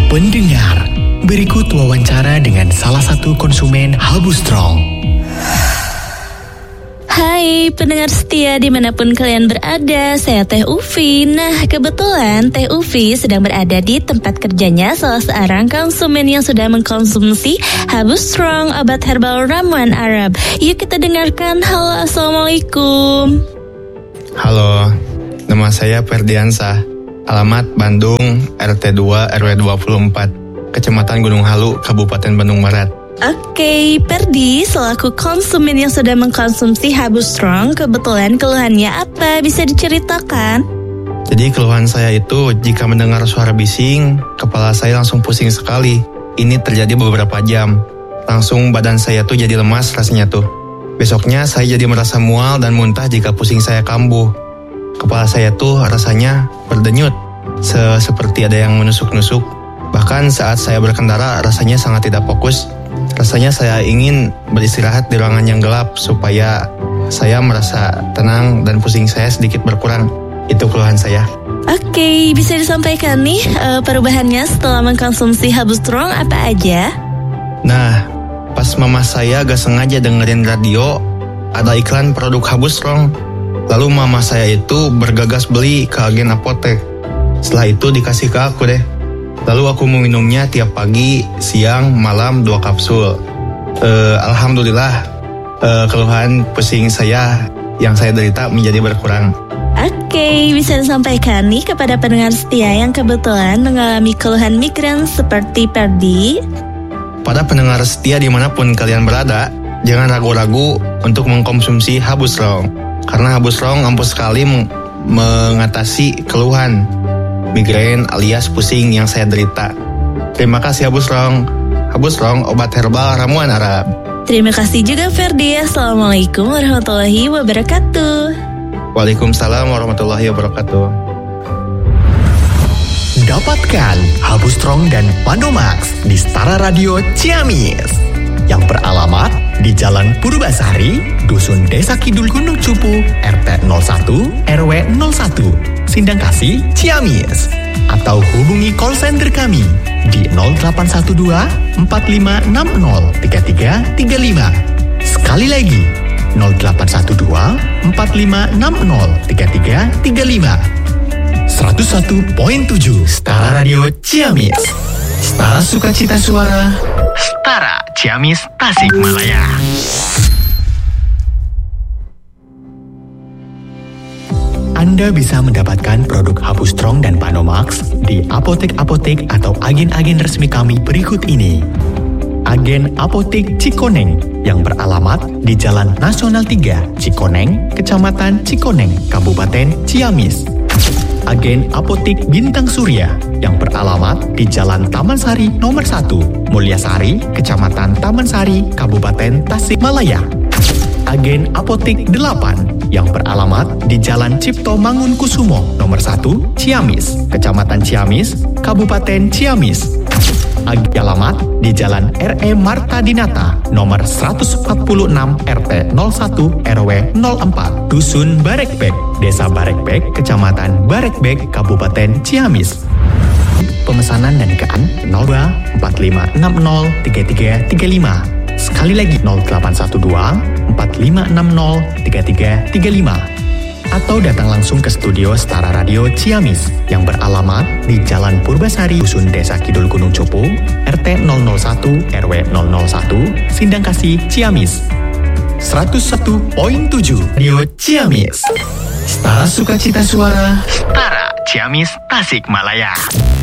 Pendengar, berikut wawancara dengan salah satu konsumen Habu Strong. Hai pendengar setia dimanapun kalian berada, saya Teh Ufi. Nah kebetulan Teh Ufi sedang berada di tempat kerjanya salah seorang konsumen yang sudah mengkonsumsi Habu Strong, obat herbal ramuan Arab. Yuk kita dengarkan. Halo, assalamualaikum. Halo, nama saya Ferdiansah. Alamat Bandung, RT 2 RW 24, Kecamatan Gunung Halu, Kabupaten Bandung Barat. Oke, Perdi, selaku konsumen yang sudah mengkonsumsi Habu Strong, kebetulan keluhannya apa? Bisa diceritakan? Jadi keluhan saya itu jika mendengar suara bising, kepala saya langsung pusing sekali. Ini terjadi beberapa jam. Langsung badan saya tuh jadi lemas rasanya tuh. Besoknya saya jadi merasa mual dan muntah jika pusing saya kambuh. Kepala saya tuh rasanya berdenyut, seperti ada yang menusuk-nusuk. Bahkan saat saya berkendara rasanya sangat tidak fokus. Rasanya saya ingin beristirahat di ruangan yang gelap supaya saya merasa tenang dan pusing saya sedikit berkurang. Itu keluhan saya. Oke, bisa disampaikan nih perubahannya setelah mengkonsumsi Habu Strong apa aja? Nah, pas mama saya gak sengaja dengerin radio, ada iklan produk Habu Strong. Lalu mama saya itu bergegas beli ke agen apotek. Setelah itu dikasih ke aku deh. Lalu aku meminumnya tiap pagi, siang, malam 2 kapsul. Alhamdulillah, keluhan pusing saya yang saya derita menjadi berkurang. Oke, bisa disampaikan nih kepada pendengar setia yang kebetulan mengalami keluhan migran seperti Perdi. Pada pendengar setia dimanapun kalian berada, jangan ragu-ragu untuk mengkonsumsi Habu Strong. Karena Habu Strong ampuh sekali mengatasi keluhan migrain alias pusing yang saya derita. Terima kasih Habu Strong. Habu Strong, obat herbal ramuan Arab. Terima kasih juga Ferdi. Assalamualaikum warahmatullahi wabarakatuh. Waalaikumsalam warahmatullahi wabarakatuh. Dapatkan Habu Strong dan Pandomax di Stara Radio Ciamis yang beralamat di Jalan Purbasari, Dusun Desa Kidul Gunung Cupu, RT 01 RW 01, Sindangkasih, Ciamis. Atau hubungi call center kami di 0812 4560 3335. Sekali lagi 0812 4560 3335. 101.7 Stara Radio Ciamis. Stara Sukacita Suara. Stara Ciamis Tasikmalaya. Anda bisa mendapatkan produk Habu Strong dan Pandomax di apotek-apotek atau agen-agen resmi kami berikut ini. Agen Apotek Cikoneng yang beralamat di Jalan Nasional 3, Cikoneng, Kecamatan Cikoneng, Kabupaten Ciamis. Agen Apotek Bintang Surya yang beralamat di Jalan Taman Sari nomor 1, Mulyasari, Kecamatan Taman Sari, Kabupaten Tasikmalaya. Agen Apotek 8 yang beralamat di Jalan Cipto Mangunkusumo nomor 1, Ciamis, Kecamatan Ciamis, Kabupaten Ciamis. Alamat di Jalan R.E. Marta Dinata nomor 146 RT 01 RW 04, Dusun Barekbek, Desa Barekbek, Kecamatan Barekbek, Kabupaten Ciamis. Pemesanan dan nikaan 02 4560 3335. Sekali lagi 0812 4560 3335. Atau datang langsung ke studio Stara Radio Ciamis yang beralamat di Jalan Purbasari, Dusun Desa Kidul Gunung Cupu, RT 001 RW 001, Sindangkasih, Ciamis. 101.7 Radio Ciamis. Stara Sukacita Suara. Stara Ciamis Tasikmalaya.